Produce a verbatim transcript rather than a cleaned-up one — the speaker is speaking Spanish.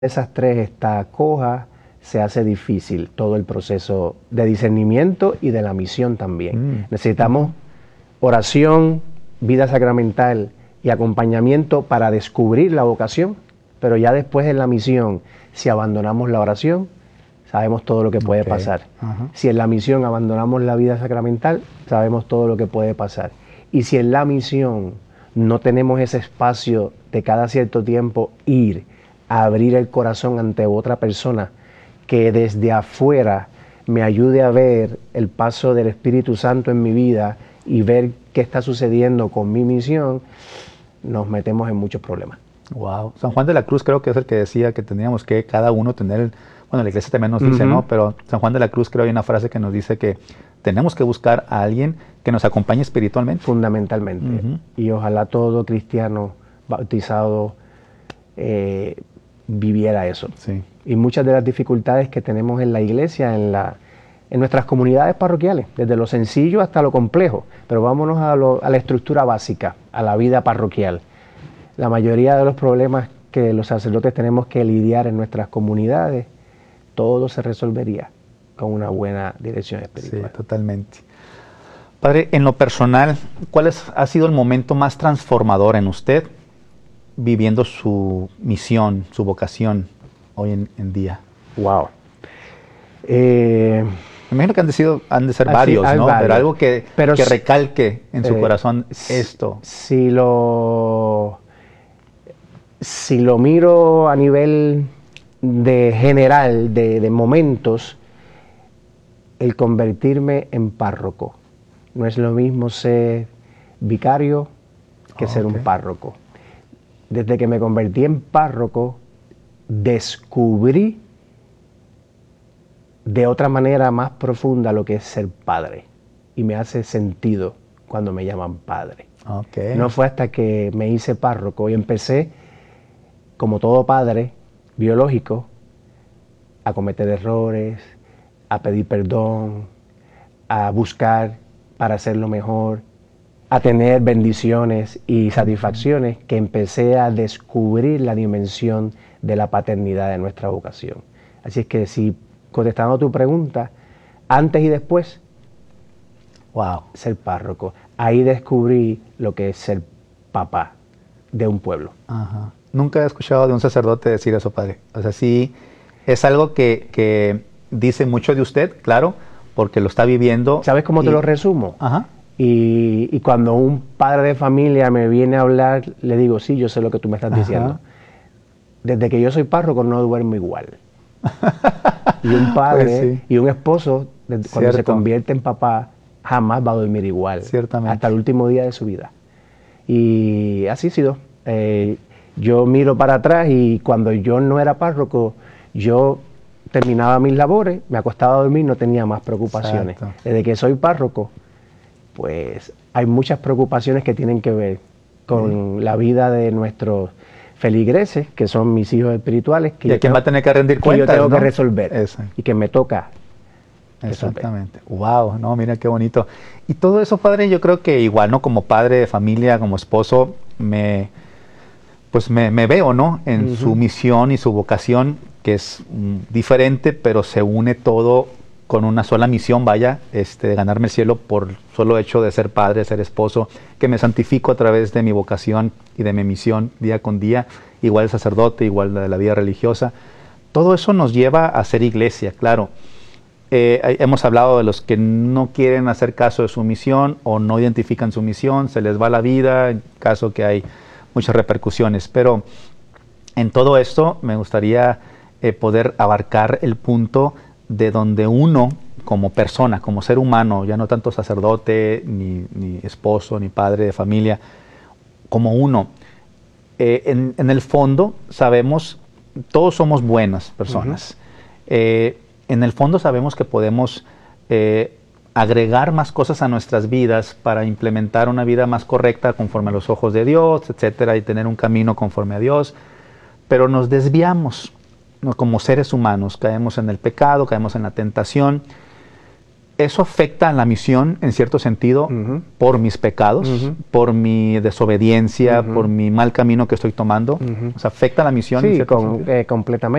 esas tres está coja, se hace difícil todo el proceso de discernimiento y de la misión también. Mm. Necesitamos oración, vida sacramental y acompañamiento para descubrir la vocación, pero ya después en la misión, si abandonamos la oración, sabemos todo lo que puede okay. pasar. Uh-huh. Si en la misión abandonamos la vida sacramental, sabemos todo lo que puede pasar. Y si en la misión no tenemos ese espacio de cada cierto tiempo ir a abrir el corazón ante otra persona que desde afuera me ayude a ver el paso del Espíritu Santo en mi vida y ver qué está sucediendo con mi misión, nos metemos en muchos problemas. Wow. San Juan de la Cruz creo que es el que decía que teníamos que cada uno tener, bueno, la iglesia también nos dice, uh-huh. ¿no? Pero San Juan de la Cruz creo hay una frase que nos dice que tenemos que buscar a alguien que nos acompañe espiritualmente. Fundamentalmente. Uh-huh. Y ojalá todo cristiano bautizado eh, viviera eso. Sí. Y muchas de las dificultades que tenemos en la iglesia, en, la, en nuestras comunidades parroquiales, desde lo sencillo hasta lo complejo, pero vámonos a, lo, a la estructura básica, a la vida parroquial. La mayoría de los problemas que los sacerdotes tenemos que lidiar en nuestras comunidades, todo se resolvería con una buena dirección espiritual. Sí, totalmente. Padre, en lo personal, ¿cuál es, ha sido el momento más transformador en usted viviendo su misión, su vocación hoy en, en día? Wow. Eh, Me imagino que han de, sido, han de ser así, varios, ¿no? Varios. Pero algo que, Pero que recalque en su eh, corazón esto. Si lo, si lo miro a nivel de general, de, de momentos, el convertirme en párroco. No es lo mismo ser vicario que oh, ser okay. un párroco. Desde que me convertí en párroco, descubrí de otra manera más profunda lo que es ser padre. Y me hace sentido cuando me llaman padre. Okay. No fue hasta que me hice párroco y empecé, como todo padre biológico, a cometer errores, a pedir perdón, a buscar para hacerlo mejor, a tener bendiciones y satisfacciones, que empecé a descubrir la dimensión de la paternidad de nuestra vocación. Así es que si, contestando tu pregunta, antes y después, wow, ser párroco. Ahí descubrí lo que es ser papá de un pueblo. Ajá. Nunca he escuchado de un sacerdote decir eso, padre. O sea, sí, es algo que, que dice mucho de usted, claro, porque lo está viviendo. ¿Sabes cómo y... te lo resumo? Ajá. Y, y cuando un padre de familia me viene a hablar, le digo, sí, yo sé lo que tú me estás Ajá. diciendo. Desde que yo soy párroco no duermo igual. Y un padre pues sí. y un esposo, cuando Cierto. se convierte en papá, jamás va a dormir igual. Ciertamente. Hasta el último día de su vida. Y así ha sido. Eh, yo miro para atrás y cuando yo no era párroco, yo terminaba mis labores, me acostaba a dormir, no tenía más preocupaciones. Exacto. Desde que soy párroco, pues hay muchas preocupaciones que tienen que ver con sí. la vida de nuestros feligreses, que son mis hijos espirituales, que y a quien va a tener que rendir cuentas, yo tengo ¿no? que resolver Eso. y que me toca Exactamente. Resolver. Wow, no, mira qué bonito. Y todo eso, padre, yo creo que igual, ¿no? Como padre de familia, como esposo, me pues me, me veo, ¿no? En uh-huh. su misión y su vocación, que es mm, diferente, pero se une todo con una sola misión, vaya, este, de ganarme el cielo por solo hecho de ser padre, ser esposo, que me santifico a través de mi vocación y de mi misión día con día, igual el sacerdote, igual de la vida religiosa. Todo eso nos lleva a ser iglesia, claro. Eh, hemos hablado de los que no quieren hacer caso de su misión o no identifican su misión, se les va la vida, en caso que hay muchas repercusiones. Pero en todo esto me gustaría eh, poder abarcar el punto de donde uno, como persona, como ser humano, ya no tanto sacerdote, ni, ni esposo, ni padre de familia, como uno, eh, en, en el fondo sabemos, todos somos buenas personas. Uh-huh. eh, en el fondo sabemos que podemos eh, agregar más cosas a nuestras vidas para implementar una vida más correcta conforme a los ojos de Dios, etcétera, y tener un camino conforme a Dios, pero nos desviamos. ¿No? Como seres humanos, caemos en el pecado, caemos en la tentación. eso afecta a la misión en cierto sentido uh-huh. por mis pecados, uh-huh. por mi desobediencia, uh-huh. por mi mal camino que estoy tomando. Uh-huh. O sea, afecta a la misión. Sí, en cierto con, eh, completamente.